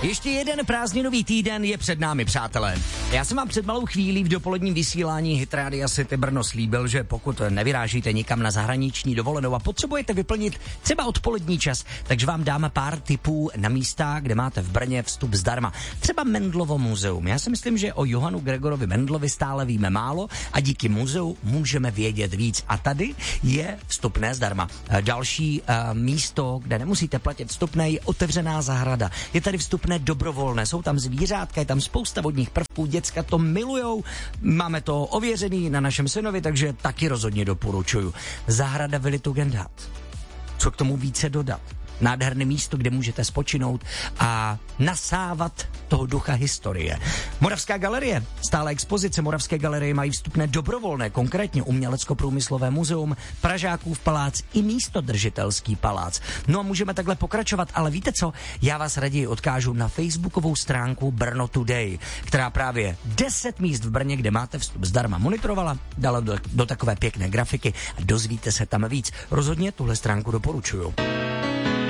Ještě jeden prázdninový týden je před námi, přátelé. Já jsem vám před malou chvílí v dopoledním vysílání Hit Radia City Brno slíbil, že pokud nevyrážíte nikam na zahraniční dovolenou a potřebujete vyplnit třeba odpolední čas, takže vám dáme pár tipů na místa, kde máte v Brně vstup zdarma. Třeba Mendlovo muzeum. Já si myslím, že o Johanu Gregorovi Mendlovi stále víme málo a díky muzeu můžeme vědět víc. A tady je vstupné zdarma. Další místo, kde nemusíte platit vstupné, je otevřená zahrada. Je tady vstupné dobrovolné, jsou tam zvířátka, je tam spousta vodních prvků, děcka to milujou, máme to ověřený na našem synovi, takže taky rozhodně doporučuju. Zahrada Vily Tugendhat. Co k tomu více dodat? Nádherné místo, kde můžete spočinout a nasávat toho ducha historie. Moravská galerie, stále expozice Moravské galerie mají vstupné dobrovolné, konkrétně Umělecko-průmyslové muzeum, Pražákův palác i místodržitelský palác. No a můžeme takhle pokračovat, ale víte co? Já vás raději odkážu na facebookovou stránku Brno Today, která právě 10 míst v Brně, kde máte vstup zdarma, monitorovala, dala do takové pěkné grafiky a dozvíte se tam víc. Rozhodně tuhle stránku doporučuju.